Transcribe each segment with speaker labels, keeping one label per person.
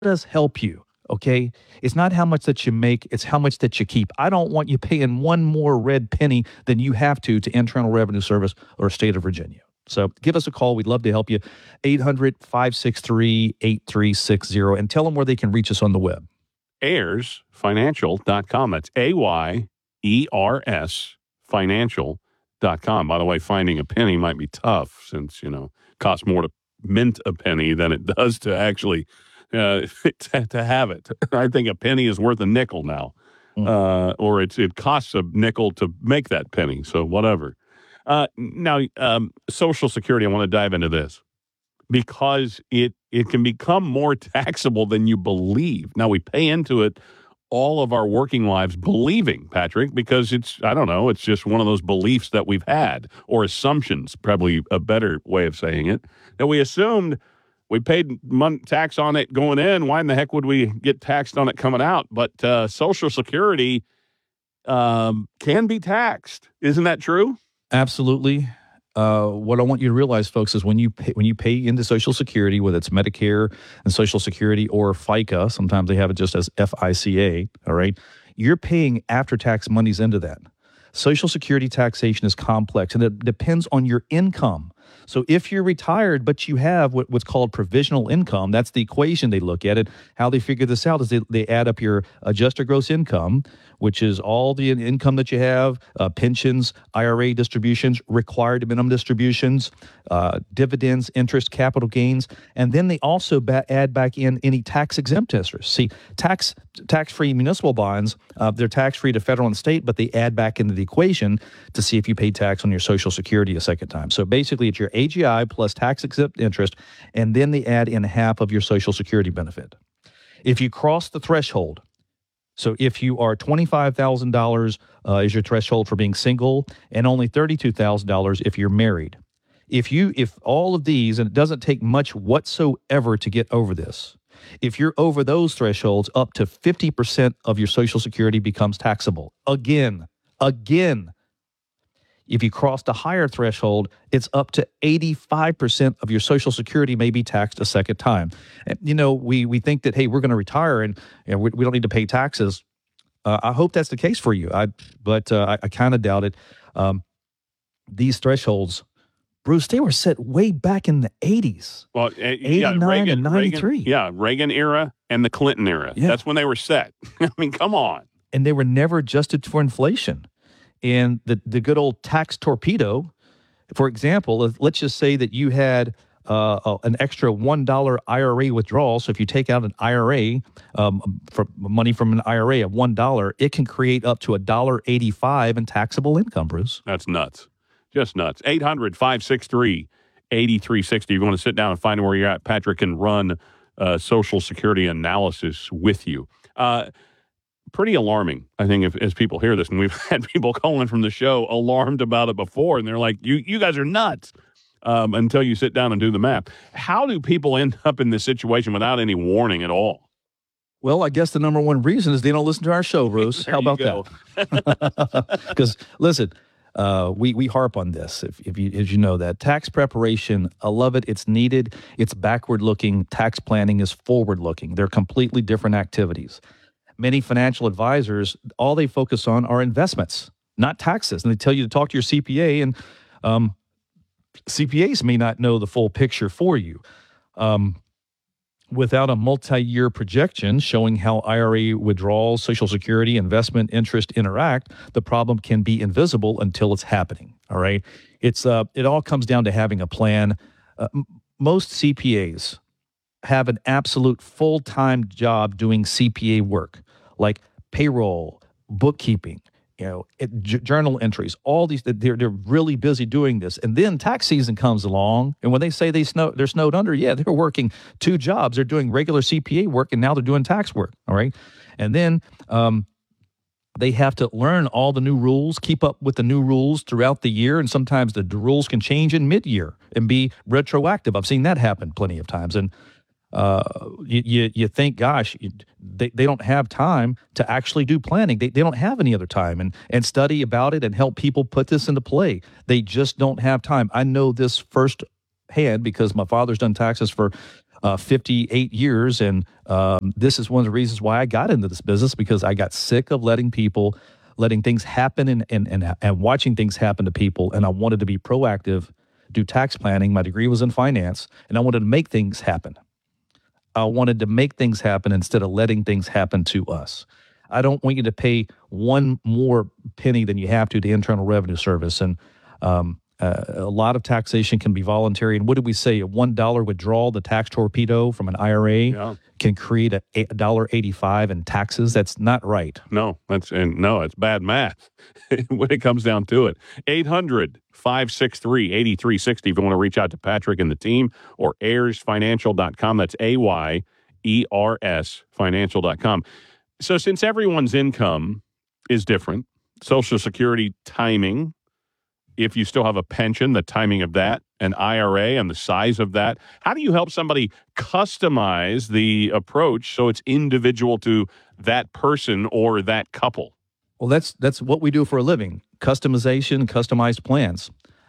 Speaker 1: us help you. Okay. It's not how much that you make, it's how much that you keep. I don't want you paying one more red penny than you have to Internal Revenue Service or State of Virginia. So give us a call. We'd love to help you. 800-563-8360 and tell them where they can reach us on the web.
Speaker 2: AyersFinancial.com. That's AYERS Financial.com. By the way, finding a penny might be tough since, it costs more to mint a penny than it does to actually to have it. I think a penny is worth a nickel now, or it costs a nickel to make that penny. So whatever. Now, Social Security, I want to dive into this because it can become more taxable than you believe. Now, we pay into it all of our working lives believing, Patrick, because it's just one of those beliefs that we've had, or assumptions, probably a better way of saying it, that we assumed we paid tax on it going in. Why in the heck would we get taxed on it coming out? But Social Security can be taxed. Isn't that true?
Speaker 1: Absolutely. What I want you to realize, folks, is when you pay into Social Security, whether it's Medicare and Social Security or FICA, sometimes they have it just as FICA, all right, you're paying after-tax monies into that. Social Security taxation is complex, and it depends on your income. So if you're retired, but you have what's called provisional income, that's the equation they look at it. How they figure this out is they add up your adjusted gross income, which is all the income that you have, pensions, IRA distributions, required minimum distributions, dividends, interest, capital gains, and then they also add back in any tax-exempt interest. See, tax-free municipal bonds, they're tax-free to federal and state, but they add back into the equation to see if you pay tax on your Social Security a second time. So basically, it's your AGI plus tax-exempt interest, and then they add in half of your Social Security benefit. If you cross the threshold, so if you are $25,000 is your threshold for being single, and only $32,000 if you're married. If all of these, and it doesn't take much whatsoever to get over this, if you're over those thresholds, up to 50% of your Social Security becomes taxable. Again. If you cross the higher threshold, it's up to 85% of your Social Security may be taxed a second time. And, we think that, hey, we're going to retire and we don't need to pay taxes. I hope that's the case for you, but I kind of doubt it. These thresholds, Bruce, they were set way back in the 80s.
Speaker 2: Well,
Speaker 1: 89 and 93.
Speaker 2: Reagan era and the Clinton era. Yeah. That's when they were set. I mean, come on.
Speaker 1: And they were never adjusted for inflation. And the good old tax torpedo, for example, let's just say that you had an extra $1 IRA withdrawal. So if you take out an IRA, for money from an IRA of $1, it can create up to $1.85 in taxable income, Bruce.
Speaker 2: That's nuts. Just nuts. 800-563-8360. If you want to sit down and find where you're at, Patrick can run Social Security analysis with you. Pretty alarming, I think, as people hear this. And we've had people calling from the show alarmed about it before, and they're like, you guys are nuts, until you sit down and do the math. How do people end up in this situation without any warning at all?
Speaker 1: Well, I guess the number one reason is they don't listen to our show, Bruce. How about that? Because, listen, we harp on this, if you, as you know that. Tax preparation, I love it. It's needed. It's backward-looking. Tax planning is forward-looking. They're completely different activities. Many financial advisors, all they focus on are investments, not taxes. And they tell you to talk to your CPA, and CPAs may not know the full picture for you. Without a multi-year projection showing how IRA withdrawals, Social Security, investment, interest interact, the problem can be invisible until it's happening, all right? It all comes down to having a plan. Most CPAs have an absolute full-time job doing CPA work, like payroll, bookkeeping, journal entries, all these. They're really busy doing this. And then tax season comes along, and when they say they're snowed under, yeah, they're working two jobs. They're doing regular CPA work, and now they're doing tax work, all right? And then they have to learn all the new rules, keep up with the new rules throughout the year, and sometimes the rules can change in mid-year and be retroactive. I've seen that happen plenty of times, and you think, gosh, they don't have time to actually do planning. They don't have any other time and study about it and help people put this into play. They just don't have time. I know this firsthand because my father's done taxes for 58 years. And this is one of the reasons why I got into this business, because I got sick of letting things happen and watching things happen to people. And I wanted to be proactive, do tax planning. My degree was in finance, and I wanted to make things happen. I wanted to make things happen instead of letting things happen to us. I don't want you to pay one more penny than you have to the Internal Revenue Service. And a lot of taxation can be voluntary. And what did we say? A $1 withdrawal, the tax torpedo from an IRA, can create a $1.85 in taxes. That's not right.
Speaker 2: No, it's bad math when it comes down to it. 800-563-8360 if you want to reach out to Patrick and the team, or AyersFinancial.com. That's AYERS Financial.com. So since everyone's income is different, Social Security timing, if you still have a pension, the timing of that, an IRA and the size of that, how do you help somebody customize the approach so it's individual to that person or that couple?
Speaker 1: Well, that's what we do for a living: customization, customized plans.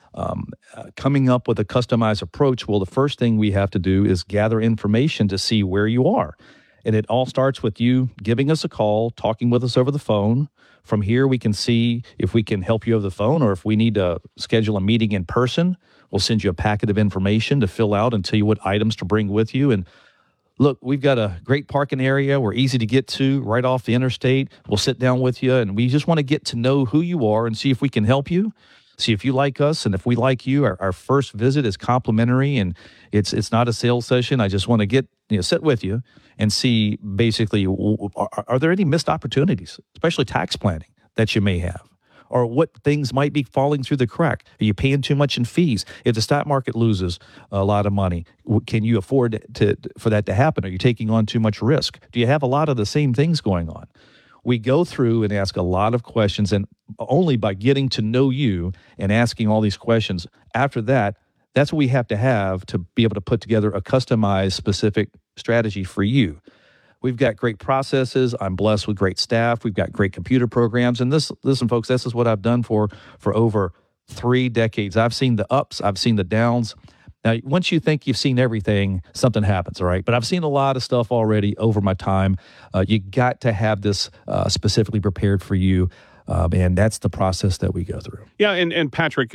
Speaker 1: Coming up with a customized approach. Well, the first thing we have to do is gather information to see where you are. And it all starts with you giving us a call, talking with us over the phone. From here, we can see if we can help you over the phone, or if we need to schedule a meeting in person. We'll send you a packet of information to fill out and tell you what items to bring with you. And look, we've got a great parking area. We're easy to get to right off the interstate. We'll sit down with you, and we just want to get to know who you are and see if we can help you. See if you like us, and if we like you. Our first visit is complimentary, and it's not a sales session. I just want to sit with you and see basically, are there any missed opportunities, especially tax planning, that you may have, or what things might be falling through the crack. Are you paying too much in fees? If the stock market loses a lot of money, can you afford for that to happen? Are you taking on too much risk? Do you have a lot of the same things going on? We go through and ask a lot of questions, and only by getting to know you and asking all these questions, after that, that's what we have to be able to put together a customized, specific strategy for you. We've got great processes. I'm blessed with great staff. We've got great computer programs. And listen, folks, this is what I've done for over 3 decades. I've seen the ups. I've seen the downs. Now, once you think you've seen everything, something happens, all right? But I've seen a lot of stuff already over my time. You got to have this specifically prepared for you, and that's the process that we go through.
Speaker 2: Yeah, and Patrick,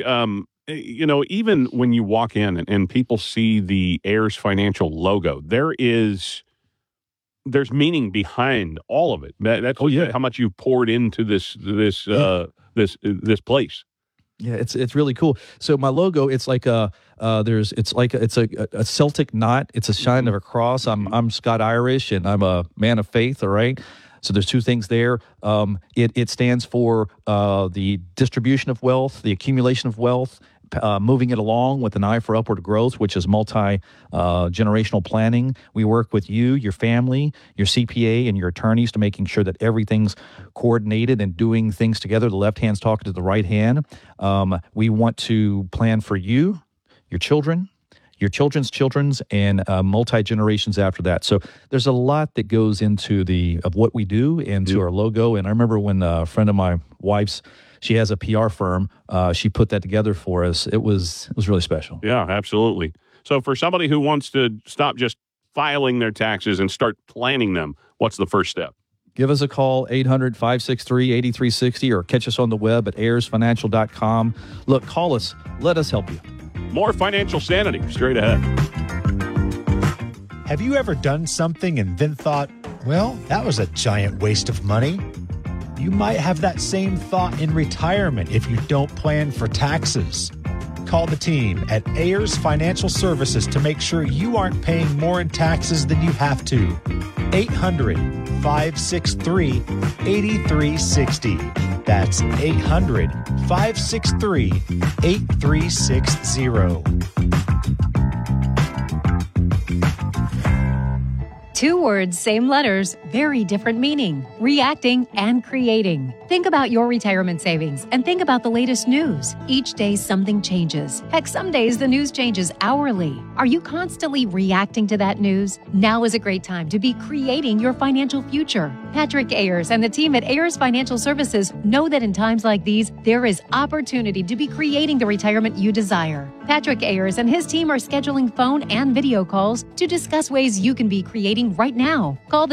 Speaker 2: even when you walk in and people see the Ayers Financial logo, there's meaning behind all of it. That's how much you've poured into this place.
Speaker 1: Yeah, it's really cool. So my logo, it's like a Celtic knot. It's a sign of a cross. I'm Scott Irish, and I'm a man of faith. All right. So there's 2 things there. It stands for the distribution of wealth, the accumulation of wealth, moving it along with an eye for upward growth, which is multi-generational planning. We work with you, your family, your CPA, and your attorneys to making sure that everything's coordinated and doing things together. The left hand's talking to the right hand. We want to plan for you, your children, your children's children's, and multi-generations after that. So there's a lot that goes into of what we do and to our logo. And I remember when a friend of my wife's, she has a PR firm, she put that together for us. It was really special.
Speaker 2: Yeah, absolutely. So for somebody who wants to stop just filing their taxes and start planning them, what's the first step?
Speaker 1: Give us a call, 800-563-8360, or catch us on the web at AyersFinancial.com. Look, call us. Let us help you.
Speaker 2: More financial sanity straight ahead.
Speaker 3: Have you ever done something and then thought, well, that was a giant waste of money? You might have that same thought in retirement if you don't plan for taxes. Call the team at Ayers Financial Services to make sure you aren't paying more in taxes than you have to. 800-563-8360. That's 800-563-8360.
Speaker 4: 2 words, same letters, very different meaning. Reacting and creating. Think about your retirement savings and think about the latest news. Each day something changes. Heck, some days the news changes hourly. Are you constantly reacting to that news? Now is a great time to be creating your financial future. Patrick Ayers and the team at Ayers Financial Services know that in times like these, there is opportunity to be creating the retirement you desire. Patrick Ayers and his team are scheduling phone and video calls to discuss ways you can be creating right now. Call the